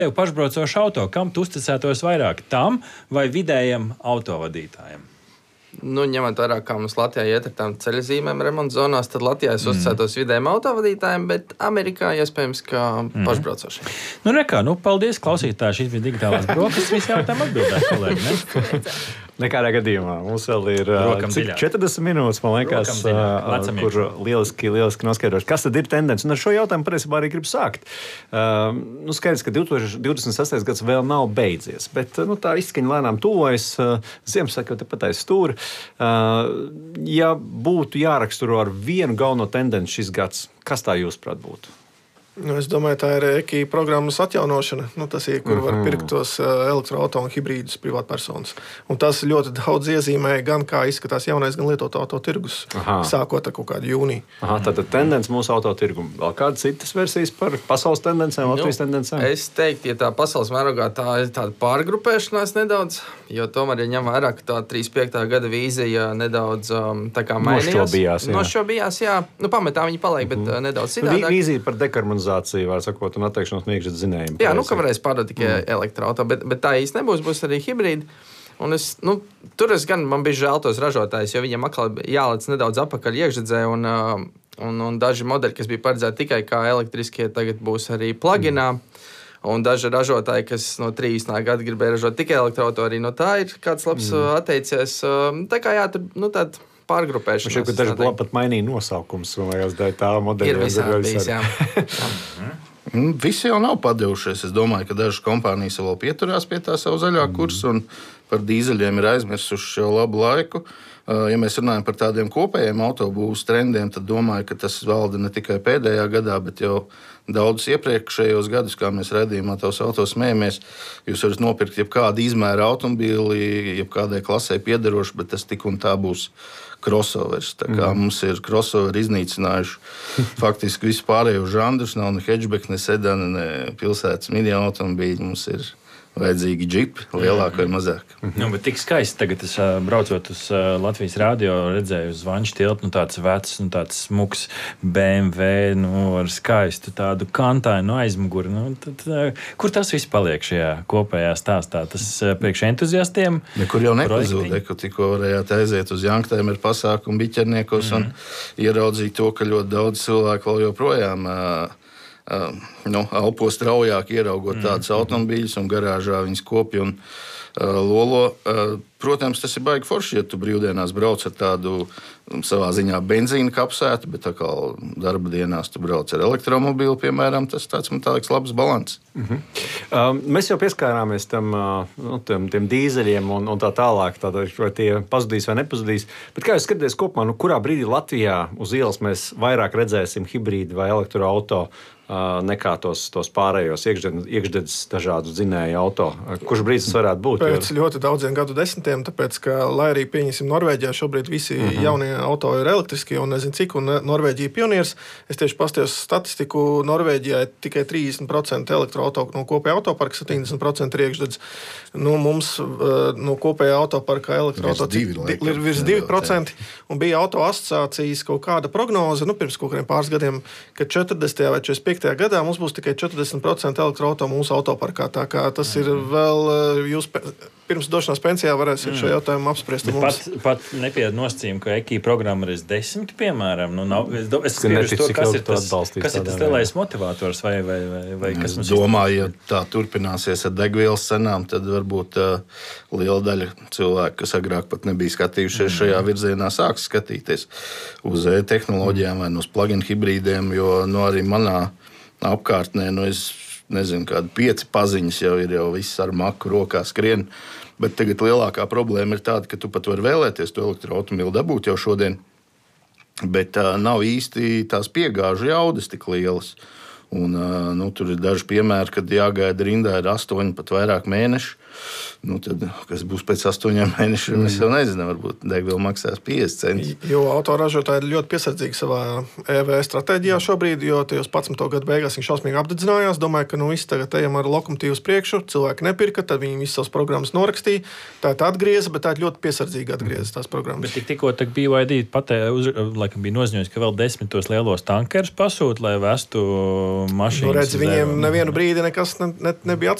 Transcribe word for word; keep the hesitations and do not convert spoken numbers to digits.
Tev pašbraucošu auto, kam tu uzticētos vairāk, tam vai vidējam autovadītājam? Nu, ņemot vērā, kā mums Latvijā iet ar tām ceļzīmēm remonta zonās, tad Latvijā es uzticētos mm. vidējiem autovadītājiem, bet Amerikā iespējams, ka mm. pašbraucošiem. Nu, nekā, nu, paldies, klausītāji, šīs bija digitālās brokastis, visi jautājumu atbildēs, kolēģi, ne? Nekādā gadījumā. Mums vēl ir cik, četrdesmit minūtes, man liekas, kur lieliski, lieliski noskaidroši. Kas tad ir tendence? Un ar šo jautājumu patiesībā arī gribu sākt. Uh, nu, skaidrs, ka divtūkstoš sastais gads vēl nav beidzies, bet nu, tā izskaņa lēnām tuvojas. Uh, Ziemassvētku tepat aiz stūra. Uh, ja būtu jāraksturo ar vienu galveno tendenci šis gads, kas tā jūsuprāt būtu? Nu, es domāju, tā ir E K I programmas atjaunošana. Nu, tas ir, kur var pirkt tos elektroauto un hibrīdus privātpersonas. Un tas ļoti daudz iezīmē gan kā izskatās jaunais, gan lietotu auto tirgus, Aha. sākot ar kaut kādu jūniju. Aha, tātad tendence mūsu auto tirgumu. Vēl kādas citas versijas par pasaules tendencēm, Latvijas nu, tendencēm? Es teiktu, ja tā pasaules mērogā tā ir tāda pārgrupēšanās nedaudz, jo tomēr, ja ņem vērā, ka tā trīsdesmit piektā gada vīzija nedaudz tā kā mainījās. Nošķobījās, jā. Nošķobījās, jā. Nu, pametā viņi paliek, bet mm-hmm. nedaudz citādāk. Vīzija par dekarbonizāciju, var sakot, un atteikšanos no iekšzemes zinējuma. Jā, nu, ka varēs pārdot tikai mm. elektroauto, bet, bet tā īsti nebūs, būs arī hibrīdi. Un es, nu, tur es gan, man bija žēl tos ražotājus, jo viņiem atkal jālec nedaudz apakaļ iekšzedzē, un, un, un daži modeļi, kas bija paredzēti tikai kā elektriskie, tagad būs arī pluginā. Mm. Un daži ražotāji, kas no trīsdesmitā gada gribēja ražot tikai elektroauto, arī no tā ir kāds labs mm. atteicies. Tā kā jā, tur, nu, tāda pārgrupēšanās. Man šķiet, ka daži glāb pat mainīja nosaukums, un vajag dēļ tā modeļa. Ir visādi bijis, jā. Visi jau nav padevušies. Es domāju, ka dažas kompānijas vēl pieturās pie tā savu zaļā kursa, un par dīzeļiem ir aizmirsuši jau labu laiku. Ja mēs runājam par tādiem kopējiem autobūvas trendiem, tad domāju, ka tas valda ne tikai pēdējā gadā, bet jau daudzus iepriekšējos gadus, kā mēs redzījumā tos autos smējamies. Jūs varat nopirkt jebkādu izmēru automobīli, jebkādai klasē piederošu, bet tas tik un tā būs crossovers. Tā kā mm. mums ir crossoveri iznīcinājuši faktiski visu pārējo žandrus. Nav ne hatchback, ne sedana, ne pilsētas mini automobīļi. Mums ir vajadzīgi džipi, lielāk vai mazāk. Nu, bet tik skaisti tagad, es braucot uz Latvijas radio, redzēju uz Vanču tiltu, nu tāds vecs, nu tāds smuks B M W, nu ar skaistu tādu kantainu aizmuguri. Nu, tad, kur tas viss paliek šajā kopējā stāstā? Tas priekš entuziastiem? Nekur jau nepazūd, ka tikko varējāt aiziet uz Janktēm ar pasākumu biķerniekos mm. un ieraudzīt to, ka ļoti daudz cilvēku vēl joprojām Uh, nu, elpo straujāk, ieraugot mm. tādus automobīļus, un garāžā viņas kopja un uh, lolo. Uh, protams, tas ir baigi forši, ja tu brīvdienās brauc ar tādu um, savā ziņā benzīna kapsētu, bet tā kā darba dienās tu brauc ar elektromobīlu, piemēram, tas tāds, man tā liekas, labs balans. Mm-hmm. Uh, mēs jau pieskārāmies tam, uh, nu, tiem, tiem dīzeļiem un, un tā tālāk, tātad, vai tie pazudīs vai nepazudīs. Bet kā jūs skatāties kopumā, nu, kurā brīdī Latvijā uz ielas mēs vairāk redzēsim hibrīdu vai elektroauto nekā tos, tos pārējos iekšdedzes dažādu dzinēju auto? Kurš brīdis varētu būt? Pēc jo... ļoti daudziem gadu desmitiem, tāpēc, ka, lai arī pieņemsim Norvēģijā, šobrīd visi uh-huh. jaunie auto ir elektriskie, un nezinu cik, un Norvēģija pienieris. Es tieši pastījos statistiku, Norvēģijā ir tikai trīsdesmit procenti elektroauto no kopējā autoparka, septiņdesmit procenti ir iekšdedzes. Nu, mums no kopējā autoparka elektroauto ir virs divi procenti, un bija auto asociācijas kaut kāda prognoze, nu, pirms kaut kādiem pāris gadiem, ka četrdesmitajā vai četrdesmit piektajā gadā mums būs tikai četrdesmit procenti elektroauto mūsu autoparkā. Tā kā tas ir vēl, jūs pirms došanās pensijā varēsiet šo jautājumu apspriest. Pat, pat nepied nosacījumu, ka E K I programma ir desmit, piemēram. Nu, nav, es es skriešu to, kas ir tas, kas ir tas lielais motivators vai, vai, vai, vai kas mums ir. Es domāju, ja tā turpināsies ar degvielas cenām, tad varbūt uh, liela daļa cilvēku, kas agrāk pat nebija skatījušies mm. šajā virzienā, sāks skatīties uz e-tehnoloģijām vai uz plug-in hibrīdiem, jo nu, arī manā apkārtnē, nu es nezinu, kādi pieci paziņas jau ir, jau viss ar maku rokā skrien, bet tagad lielākā problēma ir tāda, ka tu pat vari vēlēties to elektroautomobili dabūt jau šodien, bet uh, nav īsti tās piegāžu jaudas tik lielas. Un, uh, nu, tur ir daži piemēri, kad jāgaida rindā ir astoņi, pat vairāk mēneši. Nu, tad, kas būs pēc astoņiem mēnešiem, es jau nezinu, varbūt degviela maksās piecdesmit centus. Jo autoražotāji ir ļoti piesardzīgi savā E V stratēģijā šobrīd, jo tajos padsmito gadu beigās viņš šausmīgi apdedzinājās. Domāju, ka nu visi tagad ejam ar lokomotīvu uz priekšu, cilvēki nepirka, tad viņi visas savas programmas norakstīja. Tā ir atgrieza, bet tā ir ļoti piesardzīgi atgrieza tās programmas. Bet tik, tikko tak B Y D patē, uz, laikam bija noziņojis, ka vēl desmitos lielos tankerus pasūt, lai vestu mašīnas. Nu, redz, viņiem nevienu brīdi nekas ne, ne, nebija